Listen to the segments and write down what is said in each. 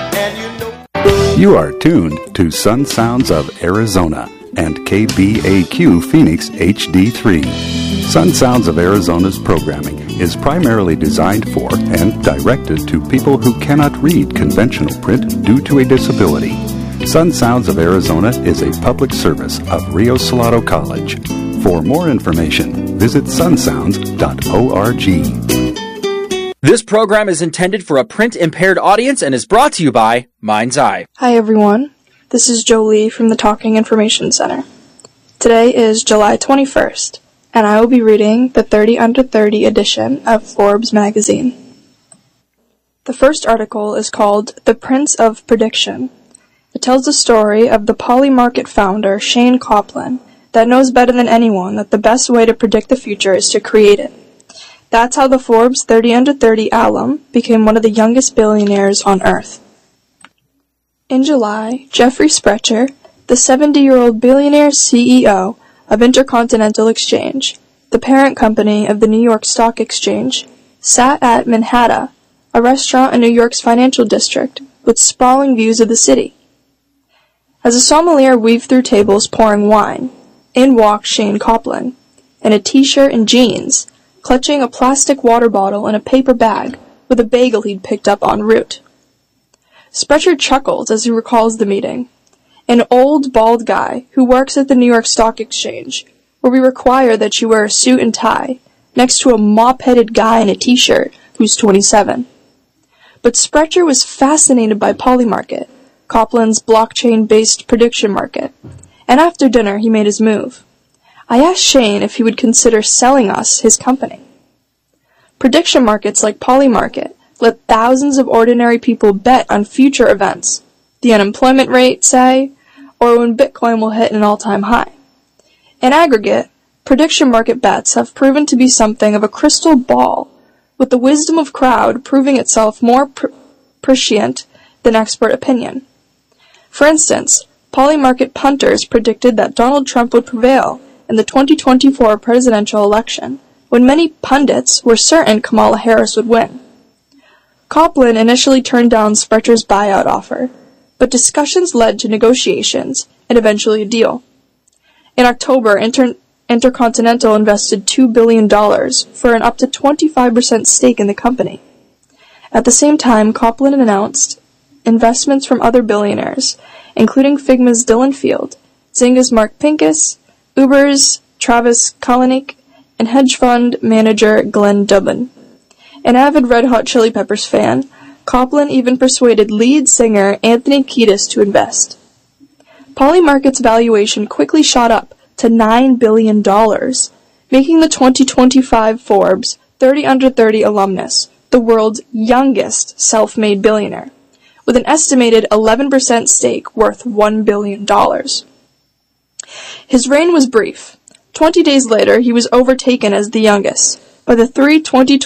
And you know. You are tuned to Sun Sounds of Arizona and KBAQ Phoenix HD3. Sun Sounds of Arizona's programming is primarily designed for and directed to people who cannot read conventional print due to a disability. Sun Sounds of Arizona is a public service of Rio Salado College. For more information, visit sunsounds.org. This program is intended for a print-impaired audience and is brought to you by Mind's Eye. Hi everyone, this is Jolie from the Talking Information Center. Today is July 21st, and I will be reading the 30 Under 30 edition of Forbes magazine. The first article is called The Prince of Prediction. It tells the story of the Polymarket founder, Shane Copeland, that knows better than anyone that the best way to predict the future is to create it. That's how the Forbes 30 Under 30 alum became one of the youngest billionaires on Earth. In July, Jeffrey Sprecher, the 70-year-old billionaire CEO of Intercontinental Exchange, the parent company of the New York Stock Exchange, sat at Manhattan, a restaurant in New York's financial district, with sprawling views of the city. As a sommelier weaved through tables pouring wine, in walked Shane Copeland, in a t-shirt and jeans, clutching a plastic water bottle in a paper bag with a bagel he'd picked up en route. Sprecher chuckles as he recalls the meeting. An old, bald guy who works at the New York Stock Exchange, where we require that you wear a suit and tie, next to a mop-headed guy in a t-shirt who's 27. But Sprecher was fascinated by Polymarket, Copeland's blockchain-based prediction market, and after dinner he made his move. I asked Shane if he would consider selling us his company. Prediction markets like Polymarket let thousands of ordinary people bet on future events, the unemployment rate, say, or when Bitcoin will hit an all-time high. In aggregate, prediction market bets have proven to be something of a crystal ball, with the wisdom of crowd proving itself more prescient than expert opinion. For instance, Polymarket punters predicted that Donald Trump would prevail in the 2024 presidential election, when many pundits were certain Kamala Harris would win. Copeland initially turned down Sprecher's buyout offer, but discussions led to negotiations and eventually a deal. In October, Intercontinental invested $2 billion for an up to 25% stake in the company. At the same time, Copeland announced investments from other billionaires, including Figma's Dylan Field, Zynga's Mark Pincus, Uber's Travis Kalanick, and hedge fund manager Glenn Dubin. An avid Red Hot Chili Peppers fan, Copeland even persuaded lead singer Anthony Kiedis to invest. Polymarket's valuation quickly shot up to $9 billion, making the 2025 Forbes 30 Under 30 alumnus the world's youngest self-made billionaire, with an estimated 11% stake worth $1 billion. His reign was brief. 20 days later, he was overtaken as the youngest by the three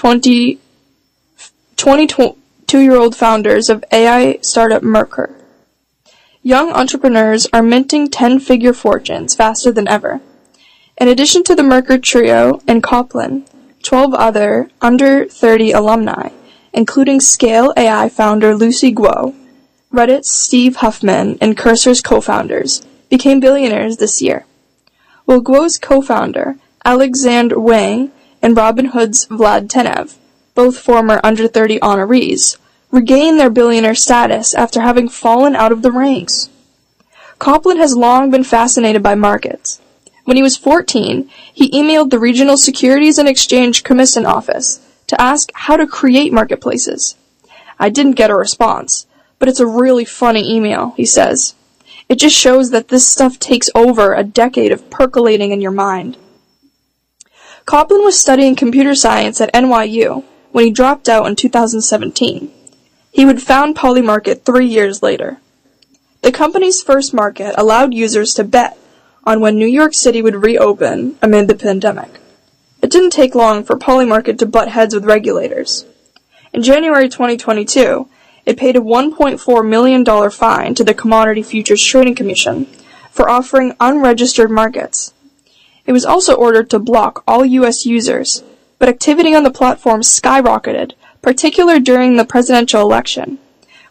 22-year-old founders of AI startup Merkur. Young entrepreneurs are minting 10-figure fortunes faster than ever. In addition to the Merkur trio and Copeland, 12 other under 30 alumni, including Scale AI founder Lucy Guo, Reddit's Steve Huffman, and Cursor's co-founders, became billionaires this year. While Guo's co-founder, Alexander Wang, and Robinhood's Vlad Tenev, both former under 30 honorees, regained their billionaire status after having fallen out of the ranks. Copeland has long been fascinated by markets. When he was 14, he emailed the Regional Securities and Exchange Commission office to ask how to create marketplaces. I didn't get a response, but it's a really funny email, he says. It just shows that this stuff takes over a decade of percolating in your mind. Copeland was studying computer science at NYU when he dropped out in 2017. He would found Polymarket 3 years later. The company's first market allowed users to bet on when New York City would reopen amid the pandemic. It didn't take long for Polymarket to butt heads with regulators. In January 2022, it paid a $1.4 million fine to the Commodity Futures Trading Commission for offering unregistered markets. It was also ordered to block all U.S. users, but activity on the platform skyrocketed, particularly during the presidential election,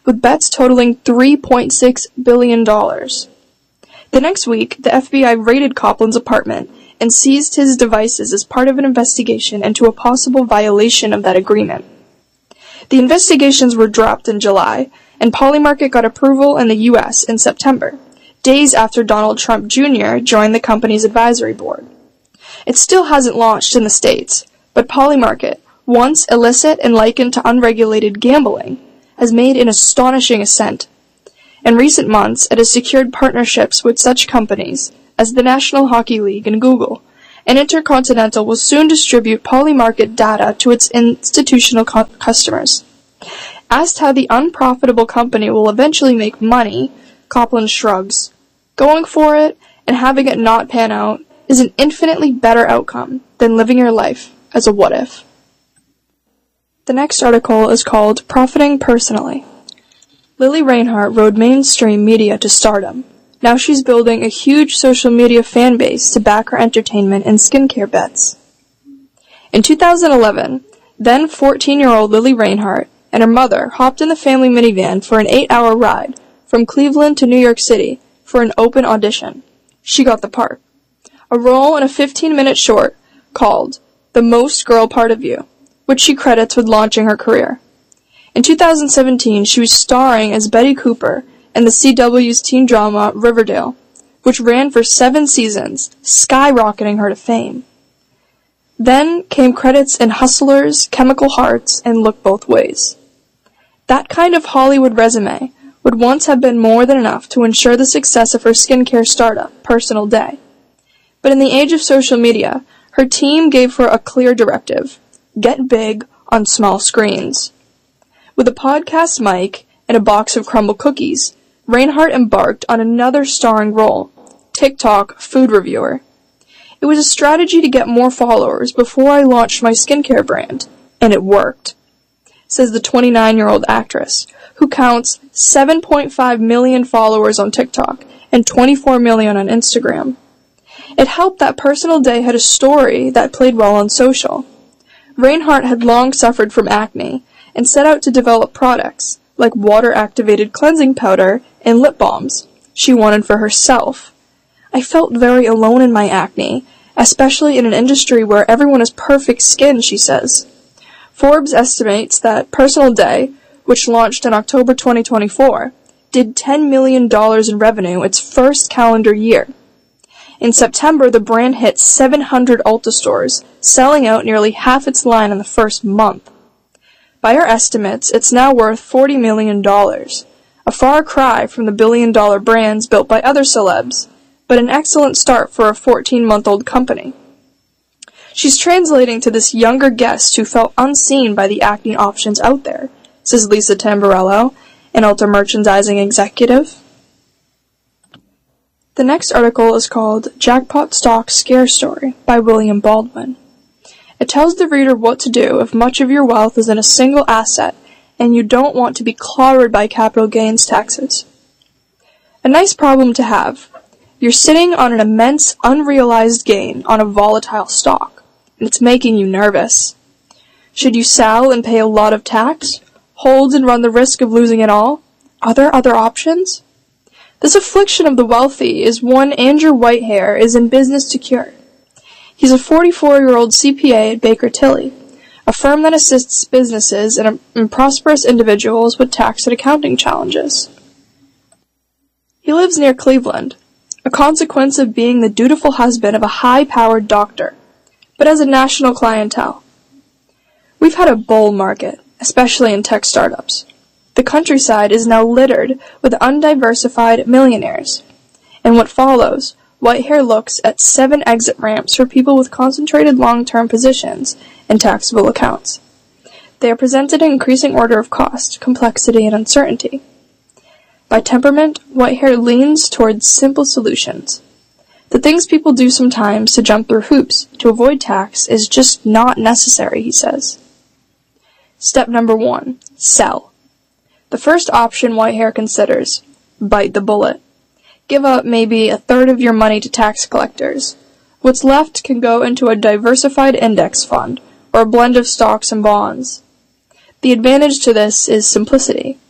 with bets totaling $3.6 billion. The next week, the FBI raided Copland's apartment and seized his devices as part of an investigation into a possible violation of that agreement. The investigations were dropped in July, and Polymarket got approval in the U.S. in September, days after Donald Trump Jr. joined the company's advisory board. It still hasn't launched in the States, but Polymarket, once illicit and likened to unregulated gambling, has made an astonishing ascent. In recent months, it has secured partnerships with such companies as the National Hockey League and Google, and Intercontinental will soon distribute Polymarket data to its institutional customers. Asked how the unprofitable company will eventually make money, Copland shrugs. Going for it and having it not pan out is an infinitely better outcome than living your life as a what-if. The next article is called Profiting Personally. Lily Reinhart rode mainstream media to stardom. Now she's building a huge social media fan base to back her entertainment and skincare bets. In 2011, then 14-year-old Lily Reinhart and her mother hopped in the family minivan for an 8-hour ride from Cleveland to New York City for an open audition. She got the part. A role in a 15-minute short called The Most Girl Part of You, which she credits with launching her career. In 2017, she was starring as Betty Cooper in the CW's teen drama Riverdale, which ran for 7 seasons, skyrocketing her to fame. Then came credits in Hustlers, Chemical Hearts, and Look Both Ways. That kind of Hollywood resume would once have been more than enough to ensure the success of her skincare startup, Personal Day. But in the age of social media, her team gave her a clear directive: get big on small screens. With a podcast mic and a box of crumble cookies, Reinhart embarked on another starring role, TikTok food reviewer. It was a strategy to get more followers before I launched my skincare brand, and it worked, says the 29-year-old actress, who counts 7.5 million followers on TikTok and 24 million on Instagram. It helped that Personal Day had a story that played well on social. Reinhart had long suffered from acne and set out to develop products like water-activated cleansing powder and lip balms she wanted for herself. I felt very alone in my acne, especially in an industry where everyone has perfect skin, she says. Forbes estimates that Personal Day, which launched in October 2024, did $10 million in revenue its first calendar year. In September, the brand hit 700 Ulta stores, selling out nearly half its line in the first month. By our estimates, it's now worth $40 million, a far cry from the billion-dollar brands built by other celebs, but an excellent start for a 14-month-old company. She's translating to this younger guest who felt unseen by the acne options out there, says Lisa Tamburello, an Ulta merchandising executive. The next article is called Jackpot Stock Scare Story by William Baldwin. It tells the reader what to do if much of your wealth is in a single asset and you don't want to be clobbered by capital gains taxes. A nice problem to have. You're sitting on an immense unrealized gain on a volatile stock, and it's making you nervous. Should you sell and pay a lot of tax? Hold and run the risk of losing it all? Are there other options? This affliction of the wealthy is one Andrew Whitehair is in business to cure. He's a 44-year-old CPA at Baker Tilly, a firm that assists businesses and prosperous individuals with tax and accounting challenges. He lives near Cleveland, a consequence of being the dutiful husband of a high-powered doctor, but has a national clientele. We've had a bull market, especially in tech startups. The countryside is now littered with undiversified millionaires. In what follows, Whitehair looks at 7 exit ramps for people with concentrated long-term positions in taxable accounts. They are presented in increasing order of cost, complexity, and uncertainty. By temperament, Whitehair leans towards simple solutions. The things people do sometimes to jump through hoops to avoid tax is just not necessary, he says. Step number 1. Sell. The first option Whitehair considers: bite the bullet. Give up maybe a third of your money to tax collectors. What's left can go into a diversified index fund or a blend of stocks and bonds. The advantage to this is simplicity.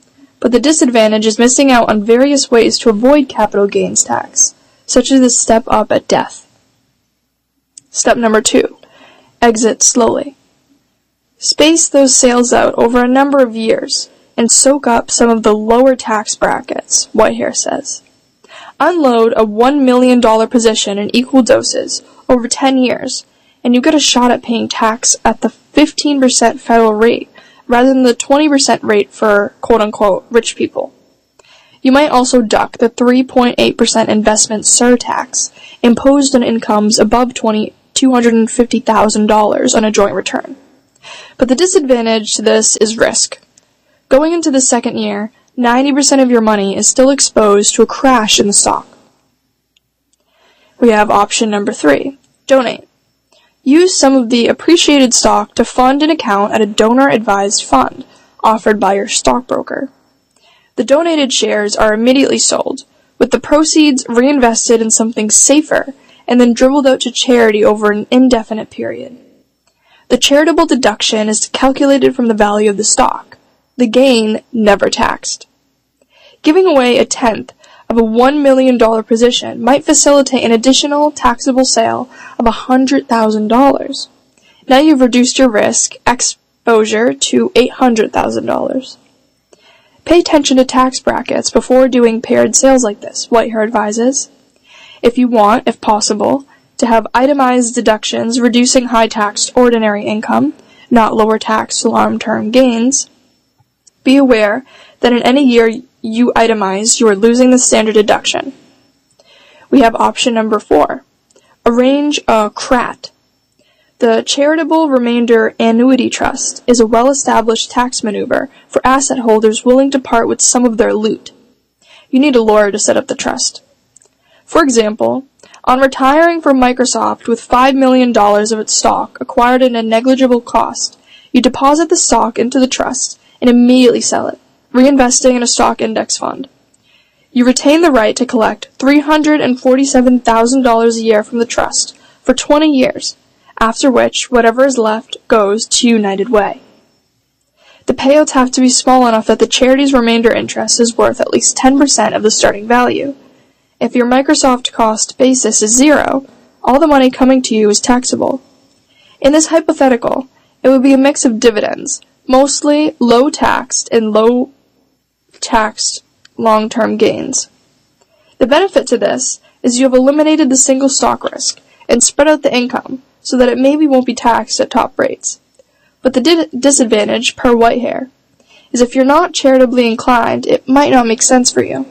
but the disadvantage is missing out on various ways to avoid capital gains tax, such as the step up at death. Step number 2. Exit slowly. Space those sales out over a number of years and soak up some of the lower tax brackets, Whitehair says. Unload a $1 million position in equal doses over 10 years, and you get a shot at paying tax at the 15% federal rate rather than the 20% rate for quote-unquote rich people. You might also duck the 3.8% investment surtax imposed on incomes above $250,000 on a joint return. But the disadvantage to this is risk. Going into the second year, 90% of your money is still exposed to a crash in the stock. We have option number 3, donate. Use some of the appreciated stock to fund an account at a donor-advised fund offered by your stockbroker. The donated shares are immediately sold, with the proceeds reinvested in something safer and then dribbled out to charity over an indefinite period. The charitable deduction is calculated from the value of the stock, the gain never taxed. Giving away a tenth of a $1 million position might facilitate an additional taxable sale of $100,000. Now you've reduced your risk exposure to $800,000. Pay attention to tax brackets before doing paired sales like this, Whitehair advises. If you want, if possible, to have itemized deductions reducing high-taxed ordinary income, not lower-taxed long-term gains, be aware that in any year you itemize, you are losing the standard deduction. We have option number 4. Arrange a CRAT. The Charitable Remainder Annuity Trust is a well-established tax maneuver for asset holders willing to part with some of their loot. You need a lawyer to set up the trust. For example, on retiring from Microsoft with $5 million of its stock acquired at a negligible cost, you deposit the stock into the trust and immediately sell it, reinvesting in a stock index fund. You retain the right to collect $347,000 a year from the trust for 20 years, after which whatever is left goes to United Way. The payouts have to be small enough that the charity's remainder interest is worth at least 10% of the starting value. If your Microsoft cost basis is 0, all the money coming to you is taxable. In this hypothetical, it would be a mix of dividends, mostly low-taxed and low-taxed long-term gains. The benefit to this is you have eliminated the single stock risk and spread out the income so that it maybe won't be taxed at top rates. But the disadvantage, per Whitehair, is if you're not charitably inclined, it might not make sense for you.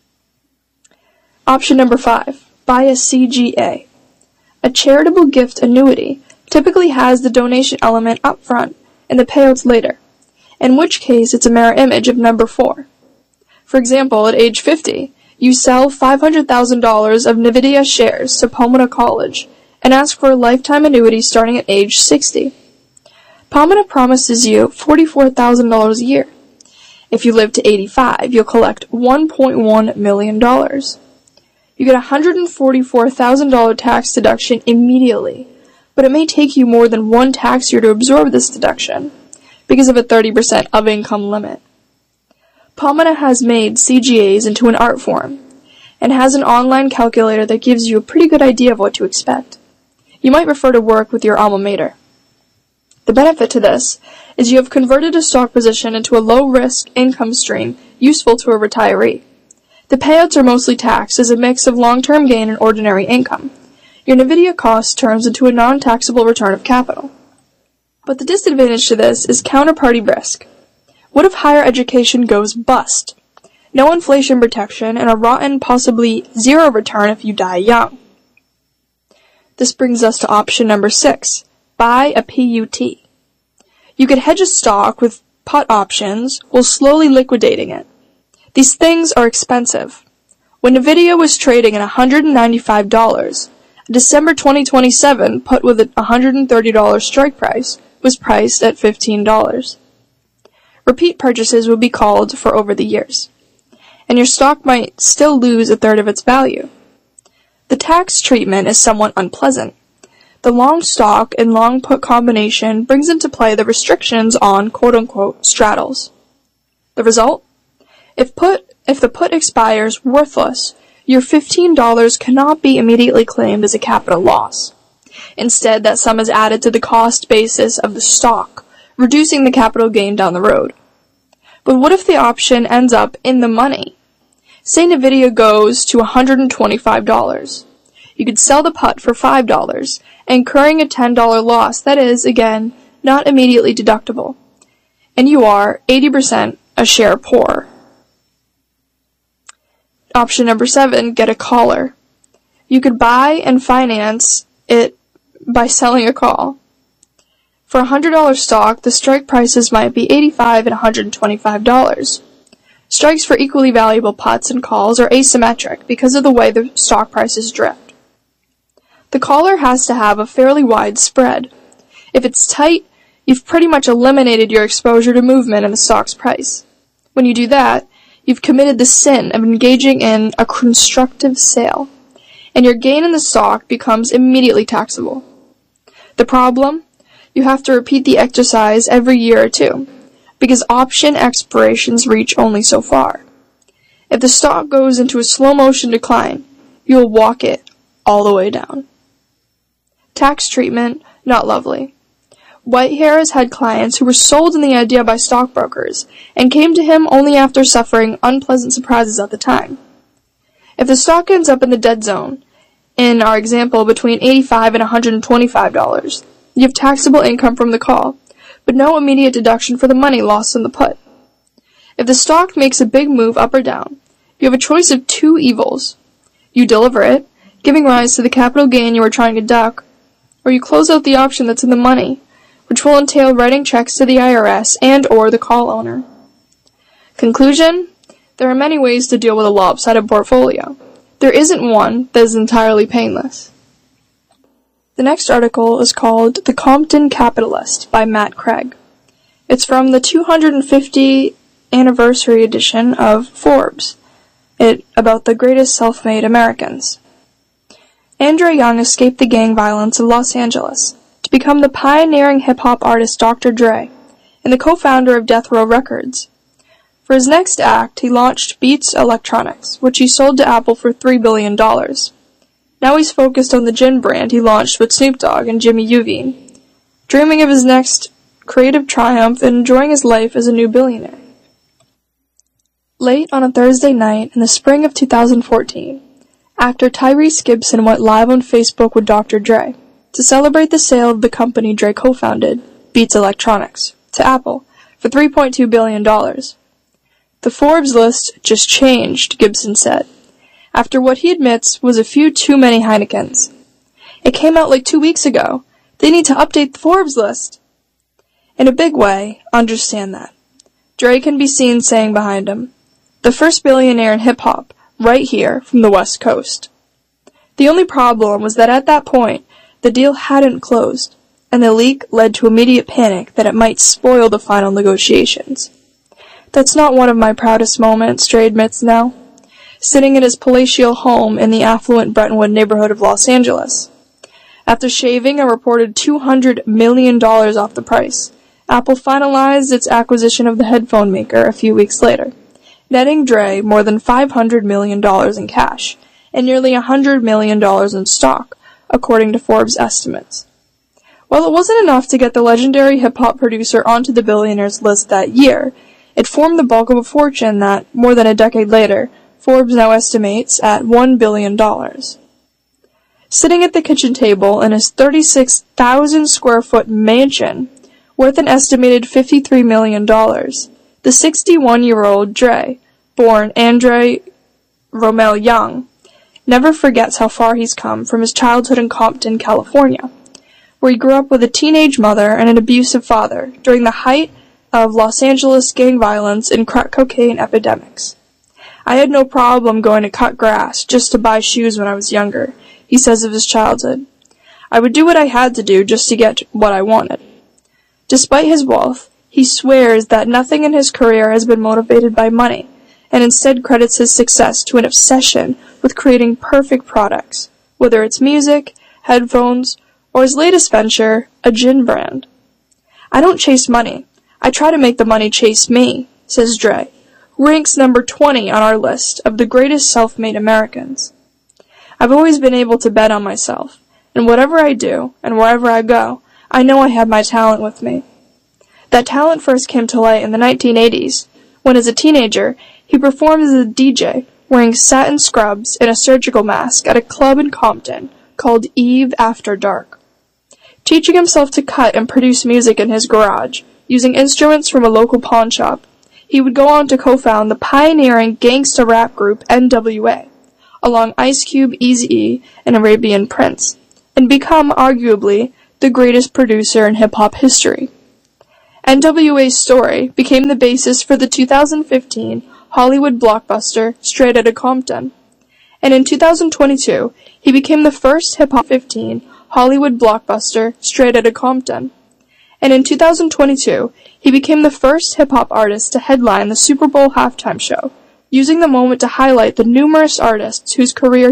Option number 5. Buy a CGA. A charitable gift annuity typically has the donation element up front and the payouts later, in which case it's a mirror image of number 4. For example, at age 50, you sell $500,000 of NVIDIA shares to Pomona College and ask for a lifetime annuity starting at age 60. Pomona promises you $44,000 a year. If you live to 85, you'll collect $1.1 million. You get a $144,000 tax deduction immediately, but it may take you more than one tax year to absorb this deduction because of a 30% of income limit. Pomona has made CGAs into an art form and has an online calculator that gives you a pretty good idea of what to expect. You might prefer to work with your alma mater. The benefit to this is you have converted a stock position into a low-risk income stream useful to a retiree. The payouts are mostly taxed as a mix of long-term gain and ordinary income. Your NVIDIA cost turns into a non-taxable return of capital. But the disadvantage to this is counterparty risk. What if higher education goes bust? No inflation protection and a rotten, possibly zero return if you die young. This brings us to option number 6. Buy a PUT. You could hedge a stock with put options while slowly liquidating it. These things are expensive. When NVIDIA was trading at $195, a December 2027 put with a $130 strike price was priced at $15. Repeat purchases would be called for over the years, and your stock might still lose a third of its value. The tax treatment is somewhat unpleasant. The long stock and long put combination brings into play the restrictions on quote-unquote straddles. The result? If the put expires worthless, your $15 cannot be immediately claimed as a capital loss. Instead, that sum is added to the cost basis of the stock, reducing the capital gain down the road. But what if the option ends up in the money? Say NVIDIA goes to $125. You could sell the put for $5, incurring a $10 loss that is, again, not immediately deductible. And you are 80% a share poor. Option number 7, get a caller. You could buy and finance it by selling a call. For $100 stock, the strike prices might be $85 and $125. Strikes for equally valuable puts and calls are asymmetric because of the way the stock prices drift. The caller has to have a fairly wide spread. If it's tight, you've pretty much eliminated your exposure to movement in the stock's price. When you do that, you've committed the sin of engaging in a constructive sale, and your gain in the stock becomes immediately taxable. The problem? You have to repeat the exercise every year or two, because option expirations reach only so far. If the stock goes into a slow motion decline, you will walk it all the way down. Tax treatment, not lovely. Whitehair has had clients who were sold on the idea by stockbrokers and came to him only after suffering unpleasant surprises at the time. If the stock ends up in the dead zone, in our example between $85 and $125, you have taxable income from the call, but no immediate deduction for the money lost in the put. If the stock makes a big move up or down, you have a choice of two evils. You deliver it, giving rise to the capital gain you were trying to duck, or you close out the option that's in the money, which will entail writing checks to the IRS and or the call owner. Conclusion? There are many ways to deal with a lopsided portfolio. There isn't one that is entirely painless. The next article is called The Compton Capitalist by Matt Craig. It's from the 250th anniversary edition of Forbes, about the greatest self-made Americans. Andre Young escaped the gang violence of Los Angeles to become the pioneering hip-hop artist Dr. Dre and the co-founder of Death Row Records. For his next act, he launched Beats Electronics, which he sold to Apple for $3 billion. Now he's focused on the gin brand he launched with Snoop Dogg and Jimmy Iovine, dreaming of his next creative triumph and enjoying his life as a new billionaire. Late on a Thursday night in the spring of 2014, actor Tyrese Gibson went live on Facebook with Dr. Dre to celebrate the sale of the company Dre co-founded, Beats Electronics, to Apple for $3.2 billion. The Forbes list just changed, Gibson said, after what he admits was a few too many Heinekens. It came out like 2 weeks ago. They need to update the Forbes list. In a big way, understand that. Dre can be seen saying behind him, the first billionaire in hip-hop, right here from the West Coast. The only problem was that at that point, the deal hadn't closed, and the leak led to immediate panic that it might spoil the final negotiations. That's not one of my proudest moments, Dre admits now, sitting in his palatial home in the affluent Brentwood neighborhood of Los Angeles. After shaving a reported $200 million off the price, Apple finalized its acquisition of the headphone maker a few weeks later, netting Dre more than $500 million in cash and nearly $100 million in stock, according to Forbes estimates. While it wasn't enough to get the legendary hip-hop producer onto the billionaires list that year, it formed the bulk of a fortune that, more than a decade later, Forbes now estimates at $1 billion. Sitting at the kitchen table in his 36,000 square foot mansion, worth an estimated $53 million, the 61-year-old Dre, born Andre Romell Young, never forgets how far he's come from his childhood in Compton, California, where he grew up with a teenage mother and an abusive father during the height of Los Angeles gang violence and crack cocaine epidemics. I had no problem going to cut grass just to buy shoes when I was younger, he says of his childhood. I would do what I had to do just to get what I wanted. Despite his wealth, he swears that nothing in his career has been motivated by money, and instead credits his success to an obsession with creating perfect products, whether it's music, headphones, or his latest venture, a gin brand. I don't chase money. I try to make the money chase me, says Dre, who ranks number 20 on our list of the greatest self-made Americans. I've always been able to bet on myself, and whatever I do, and wherever I go, I know I have my talent with me. That talent first came to light in the 1980s, when as a teenager, he performed as a DJ, wearing satin scrubs and a surgical mask at a club in Compton called Eve After Dark. Teaching himself to cut and produce music in his garage, using instruments from a local pawn shop, he would go on to co-found the pioneering gangsta rap group NWA, along Ice Cube, Eazy-E, and Arabian Prince, and become, arguably, the greatest producer in hip-hop history. NWA's story became the basis for the 2015 Hollywood blockbuster Straight Outta Compton, and in 2022, he became the first hip-hop 15 Hollywood blockbuster Straight Outta Compton. And in 2022, he became the first hip-hop artist to headline the Super Bowl halftime show, using the moment to highlight the numerous artists whose career